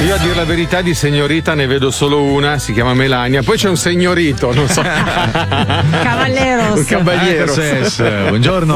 Io a dire la verità di signorita ne vedo solo una, si chiama Melania, poi c'è un signorito, non so. Cavalleros. Un caballero. Buongiorno.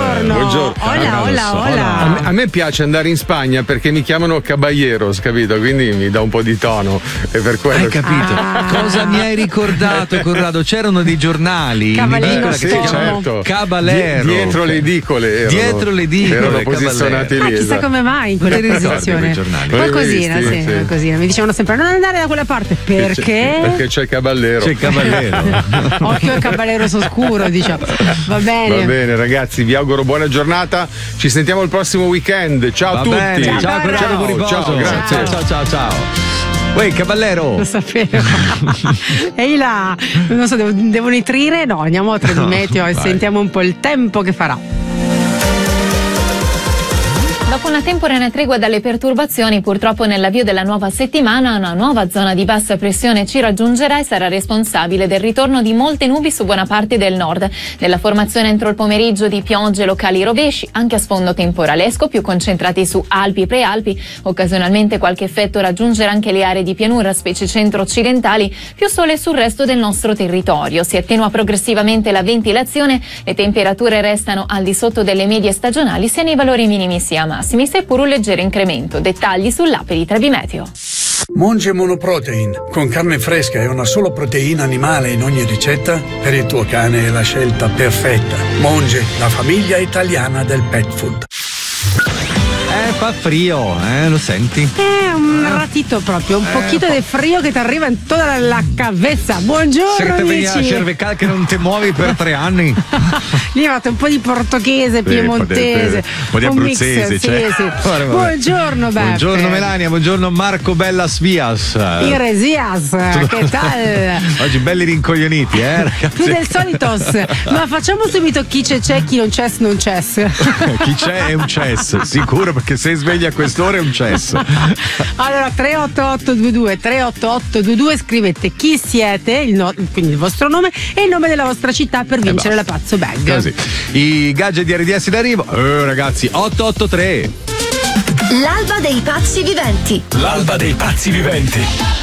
Hola. A me piace andare in Spagna perché mi chiamano caballeros, capito? Quindi mi dà un po' di tono. E per quello. Hai capito? Cosa mi hai ricordato, Corrado? C'erano dei giornali in edicola che si chiamavano certo. Caballero. Dietro le edicole erano. Dietro le edicole erano posizionati lì. Chissà come mai in quella posizione. Qualcosina, sì. Qualcosina. Mi dicevano sempre non andare da quella parte perché? Perché c'è il caballero. C'è il caballero. Occhio al caballero oscuro, diciamo. Va bene, ragazzi, vi auguro buona giornata. Ci sentiamo il prossimo weekend. Ciao a tutti. Bene. Ciao, Corrado, buon riposo. Ciao, grazie. Ciao. Uè, caballero. Lo sapevo. Ehi là, non so, devo nitrire? No, andiamo a 3 di meteo e sentiamo un po' il tempo che farà. Dopo una temporanea tregua dalle perturbazioni, purtroppo nell'avvio della nuova settimana una nuova zona di bassa pressione ci raggiungerà e sarà responsabile del ritorno di molte nubi su buona parte del nord. Nella formazione entro il pomeriggio di piogge locali rovesci, anche a sfondo temporalesco, più concentrati su Alpi e Prealpi. Occasionalmente qualche effetto raggiungerà anche le aree di pianura, specie centro-occidentali, più sole sul resto del nostro territorio. Si attenua progressivamente la ventilazione, le temperature restano al di sotto delle medie stagionali sia nei valori minimi sia massimi, seppur un leggero incremento. Dettagli sull'app di Trebi Meteo. Monge Monoprotein, con carne fresca e una sola proteina animale in ogni ricetta, per il tuo cane è la scelta perfetta. Monge, la famiglia italiana del pet food. Fa frio, lo senti? È un ratito proprio, un pochito di frio che ti arriva in tutta la cabeza. Buongiorno, se te venia amici. cervical che non ti muovi per 3 anni. Lì fate un po' di portoghese, piemontese, un po' di abruzzese, mix, sì. Buongiorno Beppe. Buongiorno Melania, buongiorno Marco Bellas Vias. Iresias, che tal? Oggi belli rincoglioniti, ragazzi. Più del solito. Ma facciamo subito chi c'è, chi non c'è, non c'è. Chi c'è è un CES, sicuro, perché se svegli a quest'ora è un CES. Allora 38822 scrivete chi siete, quindi il vostro nome e il nome della vostra città per vincere la Pazzo Bag. Così. I gadget di RDS d'arrivo, ragazzi, 883. L'alba dei pazzi viventi. L'alba dei pazzi viventi.